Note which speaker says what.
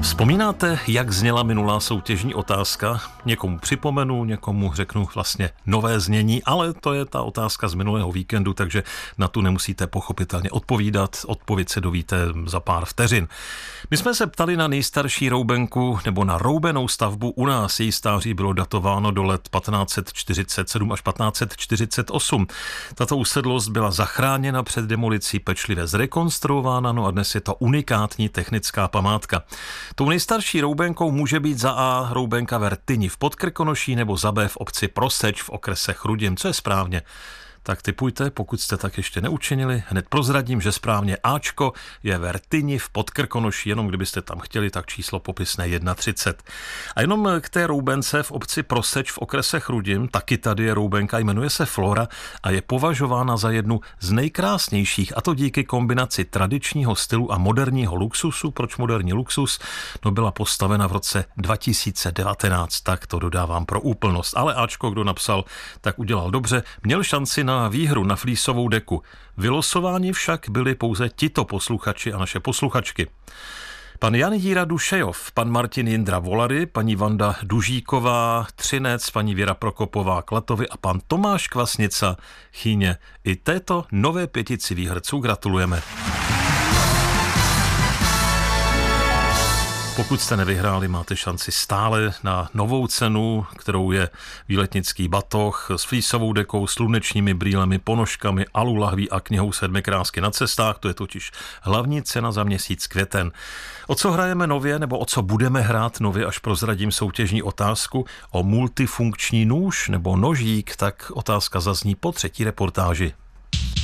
Speaker 1: Vzpomínáte, jak zněla minulá soutěžní otázka? Někomu připomenu, někomu řeknu vlastně nové znění, ale to je ta otázka z minulého víkendu, takže na tu nemusíte pochopitelně odpovídat. Odpověď se dovíte za pár vteřin. My jsme se ptali na nejstarší roubenku nebo na roubenou stavbu u nás. Její stáří bylo datováno do let 1547 až 1548. Tato usedlost byla zachráněna před demolicí, pečlivě zrekonstruována, no a dnes je to unikátní technická památka. Tou nejstarší roubenkou může být za A roubenka v Rtyni v Podkrkonoší nebo za B v obci Proseč v okrese Chrudim. Co je správně? Tak tipujte, pokud jste tak ještě neučinili. Hned prozradím, že správně Ačko je ve Rtyni v Podkrkonoší, jenom kdybyste tam chtěli, tak číslo popisné 31. A jenom k té roubence v obci Proseč v okrese Chrudim, taky tady je roubenka, jmenuje se Flora a je považována za jednu z nejkrásnějších, a to díky kombinaci tradičního stylu a moderního luxusu. Proč moderní luxus? No, byla postavena v roce 2019, tak to dodávám pro úplnost. Ale Ačko, kdo napsal, tak udělal dobře, měl šanci na výhru na flísovou deku. Vylosováni však byli pouze tito posluchači a naše posluchačky. Pan Jan Jíra Dušejov, pan Martin Jindra Volary, paní Vanda Dužíková Třinec, paní Věra Prokopová Klatovy a pan Tomáš Kvasnica Chýně. I této nové pětici výherců gratulujeme. Pokud jste nevyhráli, máte šanci stále na novou cenu, kterou je výletnický batoh s flísovou dekou, slunečními brýlemi, ponožkami, alu lahví a knihou 7 krásky na cestách. To je totiž hlavní cena za měsíc květen. O co hrajeme nově, nebo o co budeme hrát nově, až prozradím soutěžní otázku o multifunkční nůž nebo nožík, tak otázka zazní po třetí reportáži.